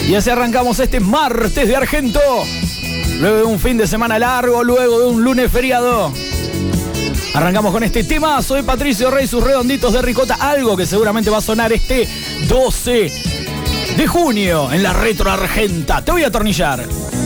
Y así arrancamos este martes de Argento. Luego de un fin de semana largo, luego de un lunes feriado. Arrancamos con este tema. Soy Patricio Rey, sus redonditos de ricota. Algo que seguramente va a sonar este 12 de junio en la Retro Argenta. Te voy a atornillar.